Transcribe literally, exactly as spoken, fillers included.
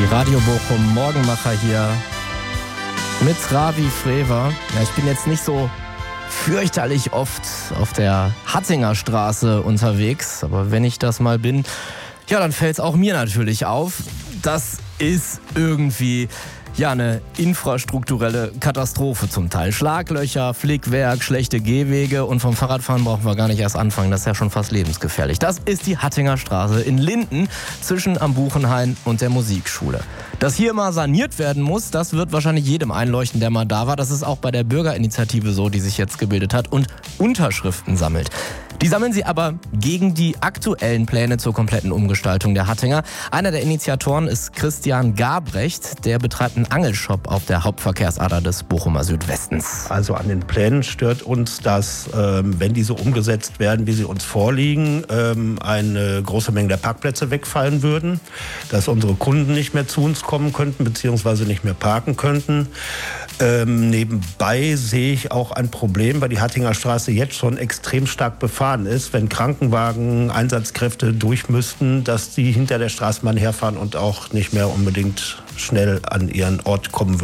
Die Radio Bochum Morgenmacher hier mit Ravi Frewer. Ja, ich bin jetzt nicht so fürchterlich oft auf der Hattinger Straße unterwegs, aber wenn ich das mal bin, ja, dann fällt es auch mir natürlich auf. Das ist irgendwie ja eine infrastrukturelle Katastrophe zum Teil. Schlaglöcher, Flickwerk, schlechte Gehwege und vom Fahrradfahren brauchen wir gar nicht erst anfangen. Das ist ja schon fast lebensgefährlich. Das ist die Hattinger Straße in Linden zwischen am Buchenhain und der Musikschule. Dass hier mal saniert werden muss, das wird wahrscheinlich jedem einleuchten, der mal da war. Das ist auch bei der Bürgerinitiative so, die sich jetzt gebildet hat und Unterschriften sammelt. Die sammeln sie aber gegen die aktuellen Pläne zur kompletten Umgestaltung der Hattinger. Einer der Initiatoren ist Christian Gabrecht. Der betreibt einen Angelshop auf der Hauptverkehrsader des Bochumer Südwestens. Also an den Plänen stört uns, dass, ähm, wenn die so umgesetzt werden, wie sie uns vorliegen, ähm, eine große Menge der Parkplätze wegfallen würden, dass unsere Kunden nicht mehr zu uns kommen könnten, beziehungsweise nicht mehr parken könnten. Ähm, nebenbei sehe ich auch ein Problem, weil die Hattinger Straße jetzt schon extrem stark befahren ist. Wenn Krankenwagen, Einsatzkräfte durch müssten, dass die hinter der Straßenbahn herfahren und auch nicht mehr unbedingt schnell an ihren Ort kommen würden.